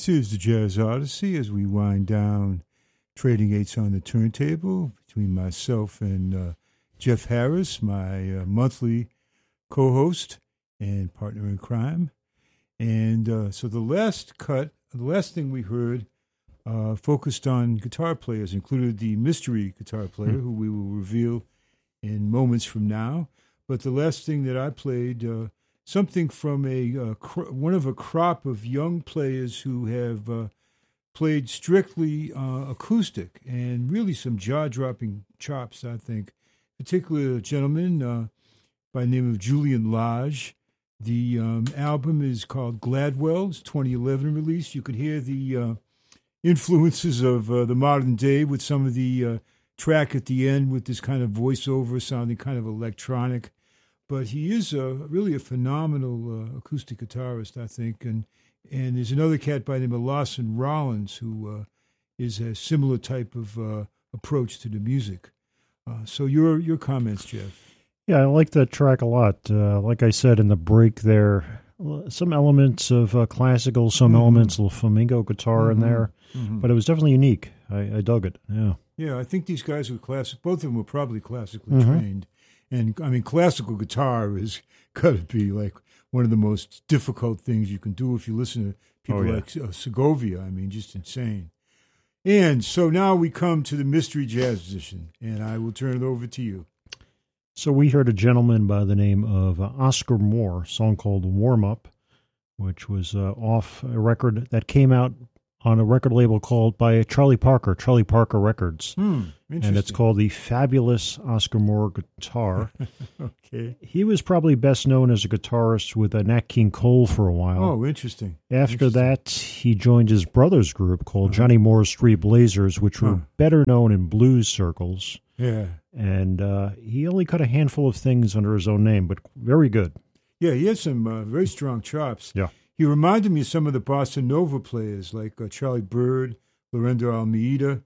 This is the Jazz Odyssey as we wind down Trading Eights on the Turntable between myself and Jeff Harris, my monthly co-host and partner in crime. And so the last thing we heard focused on guitar players, included the mystery guitar player, who we will reveal in moments from now. But the last thing that I played, something from one of a crop of young players who have played strictly acoustic and really some jaw-dropping chops, I think. Particularly a gentleman by the name of Julian Lage. The album is called Gladwell. It's 2011 release. You could hear the influences of the modern day with some of the track at the end with this kind of voiceover sounding kind of electronic. But he is really a phenomenal acoustic guitarist, I think. And there's another cat by the name of Lawson Rollins who is a similar type of approach to the music. So your comments, Jeff. Yeah, I like that track a lot. Like I said in the break there, some elements of classical, some elements of flamenco guitar in there, but it was definitely unique. I dug it, yeah. Yeah, I think these guys were classic. Both of them were probably classically trained. And, I mean, classical guitar is got to be like one of the most difficult things you can do if you listen to people like Segovia. I mean, just insane. And so now we come to the mystery jazz musician, and I will turn it over to you. So we heard a gentleman by the name of Oscar Moore, a song called Warm Up, which was off a record that came out on a record label called by Charlie Parker Records. And it's called the Fabulous Oscar Moore Guitar. Okay. He was probably best known as a guitarist with Nat King Cole for a while. Oh, interesting. After that, he joined his brother's group called Johnny Moore's Three Blazers, which were better known in blues circles. Yeah. And he only cut a handful of things under his own name, but very good. Yeah, he had some very strong chops. Yeah. He reminded me of some of the bossa nova players like Charlie Byrd, Lorenzo Almeida.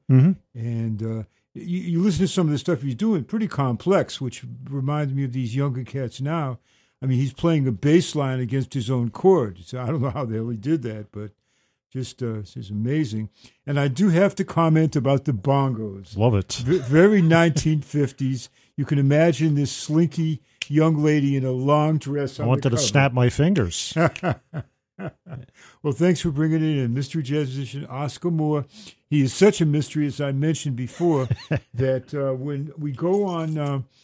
And you listen to some of the stuff he's doing, pretty complex, which reminds me of these younger cats now. I mean, he's playing a bass line against his own chord. So I don't know how the hell he did that, but just it's amazing. And I do have to comment about the bongos. Love it. Very 1950s. You can imagine this slinky young lady in a long dress. I wanted to snap my fingers. Well, thanks for bringing it in, mystery jazz musician Oscar Moore. He is such a mystery, as I mentioned before, that when we go on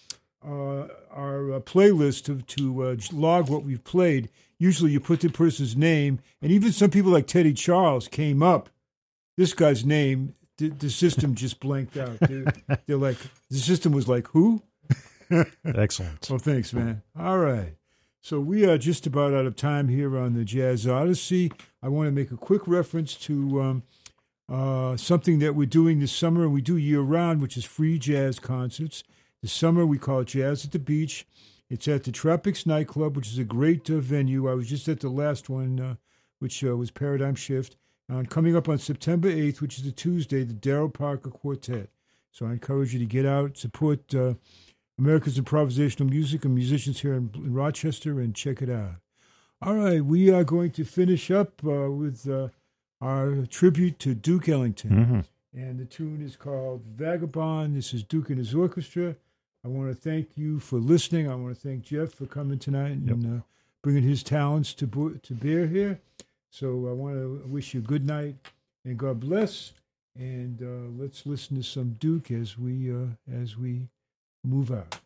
our playlist to log what we've played, usually you put the person's name, and even some people like Teddy Charles came up. This guy's name, the system just blanked out. They're like, the system was like, who? Excellent. Well, thanks, man. All right. So we are just about out of time here on the Jazz Odyssey. I want to make a quick reference to something that we're doing this summer, and we do year-round, which is free jazz concerts. This summer we call it Jazz at the Beach. It's at the Tropics Nightclub, which is a great venue. I was just at the last one, which was Paradigm Shift. Coming up on September 8th, which is a Tuesday, the Darryl Parker Quartet. So I encourage you to get out, support America's improvisational music and musicians here in Rochester, and check it out. All right, we are going to finish up with our tribute to Duke Ellington. And the tune is called Vagabond. This is Duke and his orchestra. I want to thank you for listening. I want to thank Jeff for coming tonight and bringing his talents to bear here. So I want to wish you a good night and God bless. And let's listen to some Duke as we move out.